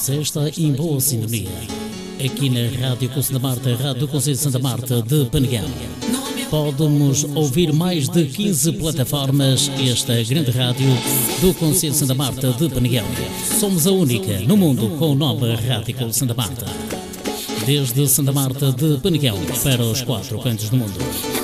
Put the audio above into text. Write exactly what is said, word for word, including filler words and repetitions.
sexta em boa sintonia. Aqui na Rádio Conselho da Marta, Rádio do Conselho de Santa Marta de Peneguão. Pode-nos ouvir mais de quinze plataformas, esta grande rádio do Conselho de Santa Marta de Peneguão. Somos a única no mundo com o nome Rádio Conselho de Santa Marta. Desde Santa Marta de Peneguão para os quatro cantos do mundo.